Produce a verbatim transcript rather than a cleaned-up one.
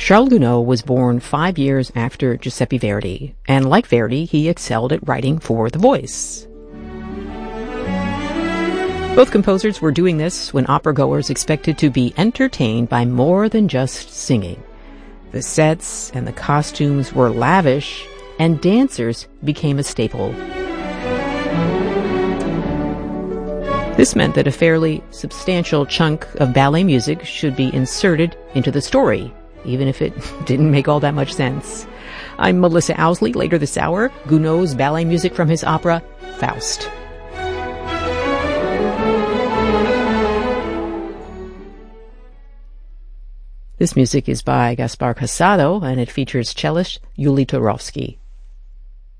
Charles Gounod was born five years after Giuseppe Verdi, and like Verdi, he excelled at writing for the voice. Both composers were doing this when opera-goers expected to be entertained by more than just singing. The sets and the costumes were lavish, and dancers became a staple. This meant that a fairly substantial chunk of ballet music should be inserted into the story, even if it didn't make all that much sense. I'm Melissa Owsley. Later this hour, Gounod's ballet music from his opera, Faust. This music is by Gaspar Casado, and it features cellist Yuli Turovsky.